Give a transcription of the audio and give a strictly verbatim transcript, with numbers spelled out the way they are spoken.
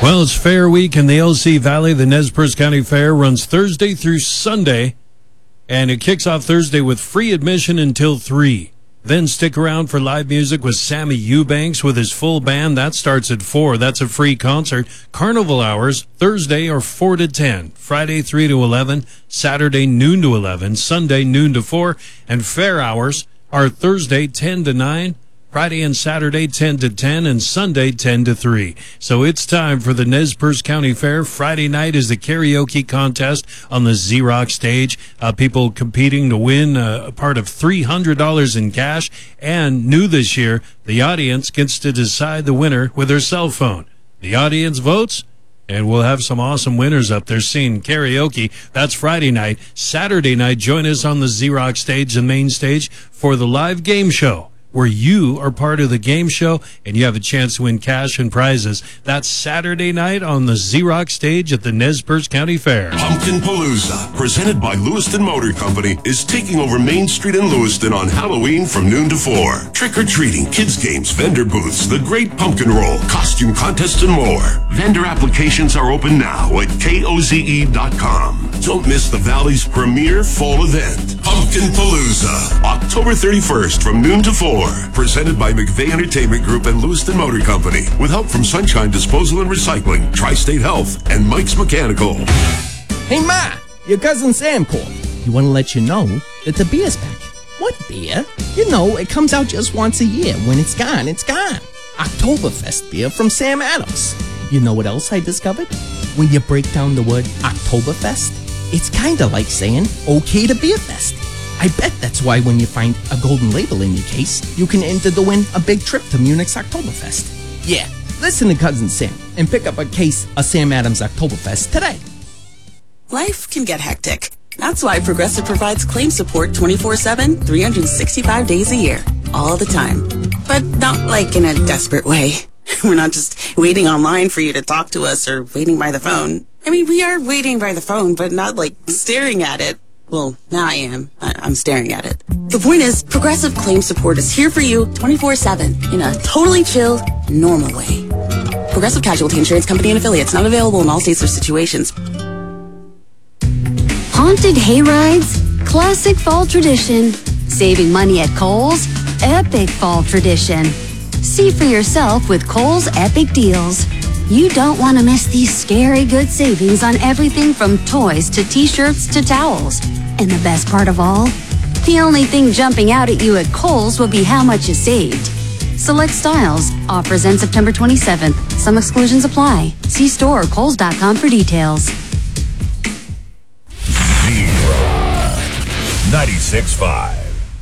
Well, it's Fair Week in the L C Valley. The Nez Perce County Fair runs Thursday through Sunday, and it kicks off Thursday with free admission until three. Then stick around for live music with Sammy Eubanks with his full band. That starts at four. That's a free concert. Carnival hours, Thursday are four to ten. Friday, three to eleven. Saturday, noon to eleven. Sunday, noon to four. And fair hours are Thursday, ten to nine. Friday and Saturday, ten to ten, and Sunday, ten to three. So it's time for the Nez Perce County Fair. Friday night is the karaoke contest on the Z-Rock stage. Uh, people competing to win uh, a part of three hundred dollars in cash. And new this year, the audience gets to decide the winner with their cell phone. The audience votes, and we'll have some awesome winners up there singing karaoke. That's Friday night. Saturday night, join us on the Z-Rock stage, the main stage, for the live game show, where you are part of the game show and you have a chance to win cash and prizes. That's Saturday night on the Z-Rock stage at the Nez Perce County Fair. Pumpkin Palooza, presented by Lewiston Motor Company, is taking over Main Street in Lewiston on Halloween from noon to four. Trick-or-treating, kids games, vendor booths, the Great Pumpkin Roll, costume contests, and more. Vendor applications are open now at K O Z E dot com. Don't miss the Valley's premier fall event, Pumpkin Palooza, October thirty-first from noon to four. Presented by McVeigh Entertainment Group and Lewiston Motor Company, with help from Sunshine Disposal and Recycling, Tri-State Health, and Mike's Mechanical. Hey Ma, your cousin Sam called. He want to let you know that the beer's back. What beer? You know, it comes out just once a year. When it's gone, it's gone. Oktoberfest beer from Sam Adams. You know what else I discovered? When you break down the word Oktoberfest, it's kind of like saying okay to Beer Fest. I bet that's why when you find a golden label in your case, you can enter to win a big trip to Munich's Oktoberfest. Yeah, listen to Cousin Sam and pick up a case of Sam Adams Oktoberfest today. Life can get hectic. That's why Progressive provides claim support twenty-four seven, three hundred sixty-five days a year, all the time. But not like in a desperate way. We're not just waiting online for you to talk to us or waiting by the phone. I mean, we are waiting by the phone, but not like staring at it. Well, now I am. I- I'm staring at it. The point is, Progressive Claim Support is here for you twenty-four seven in a totally chill, normal way. Progressive Casualty Insurance Company and Affiliates, not available in all states or situations. Haunted hayrides, classic fall tradition. Saving money at Kohl's, epic fall tradition. See for yourself with Kohl's Epic Deals. You don't want to miss these scary good savings on everything from toys to t-shirts to towels. And the best part of all? The only thing jumping out at you at Kohl's will be how much you saved. Select styles. Offers end September twenty-seventh. Some exclusions apply. See store or kohls dot com for details. ninety-six point five